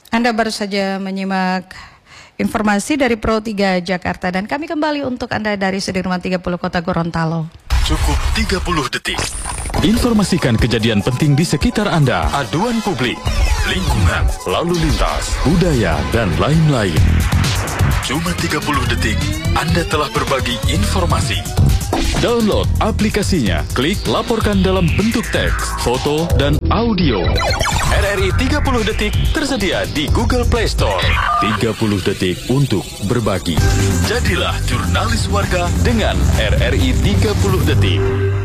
Anda baru saja menyimak informasi dari Pro 3 Jakarta dan kami kembali untuk Anda dari Sudirman 30 Kota Gorontalo. Cukup 30 detik. Informasikan kejadian penting di sekitar Anda. Aduan publik, lingkungan, lalu lintas, budaya, dan lain-lain. Cuma 30 detik, Anda telah berbagi informasi. Download aplikasinya, klik laporkan dalam bentuk teks, foto, dan audio. RRI 30 detik tersedia di Google Play Store. 30 detik untuk berbagi. Jadilah jurnalis warga dengan RRI 30 detik.